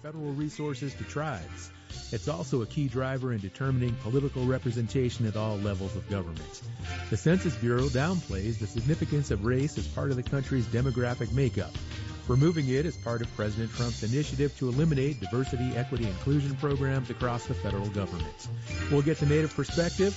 federal resources to tribes. It's also a key driver in determining political representation at all levels of government. The Census Bureau downplays the significance of race as part of the country's demographic makeup, removing it as part of President Trump's initiative to eliminate diversity, equity, inclusion programs across the federal government. We'll get the Native perspective